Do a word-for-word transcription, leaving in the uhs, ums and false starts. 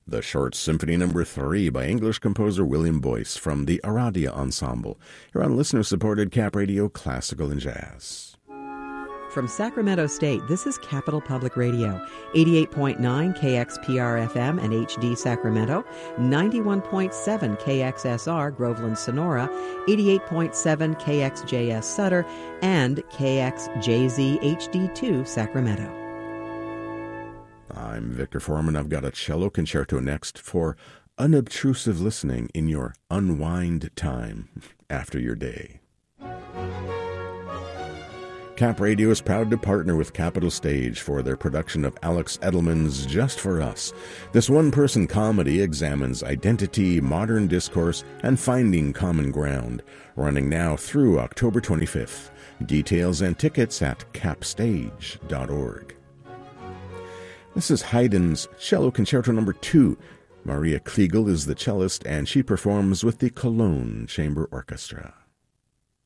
the Short Symphony Number three by English composer William Boyce from the Aradia Ensemble. You're on listener-supported Cap Radio Classical and Jazz. From Sacramento State, this is Capital Public Radio, eighty-eight point nine K X P R F M and H D Sacramento, ninety-one point seven K X S R Groveland Sonora, eighty-eight point seven K X J S Sutter, and K X J Z H D two Sacramento. I'm Victor Foreman. I've got a cello concerto next for unobtrusive listening in your unwind time after your day. Cap Radio is proud to partner with Capitol Stage for their production of Alex Edelman's Just for Us. This one-person comedy examines identity, modern discourse, and finding common ground, running now through October twenty-fifth. Details and tickets at capstage dot org. This is Haydn's Cello Concerto Number two. Maria Kliegel is the cellist, and she performs with the Cologne Chamber Orchestra.